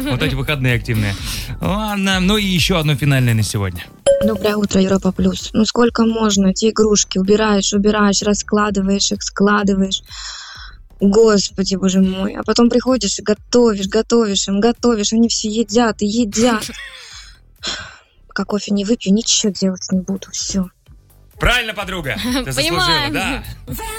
Вот эти выходные активные. Ладно, ну и еще одно финальное на сегодня. Доброе утро, Европа Плюс. Ну сколько можно? Эти игрушки убираешь, раскладываешь их, складываешь. Господи, боже мой. А потом приходишь и готовишь, они все едят и едят. Пока кофе не выпью, ничего делать не буду, все. Правильно, подруга. Ты заслужила, да.